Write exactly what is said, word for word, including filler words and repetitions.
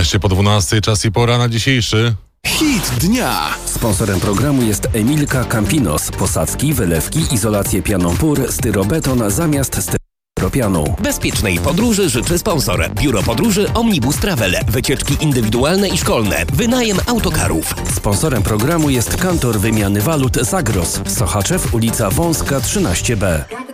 piętnaście po dwunastej, czas i pora na dzisiejszy Hit dnia. Sponsorem programu jest Emilka Campinos. Posadzki, wylewki, izolację pianą PUR, styrobeton zamiast styropianu. Bezpiecznej podróży życzy sponsor. Biuro Podróży Omnibus Travel. Wycieczki indywidualne i szkolne. Wynajem autokarów. Sponsorem programu jest Kantor Wymiany Walut Zagros. Sochaczew, ulica Wąska trzynaście B.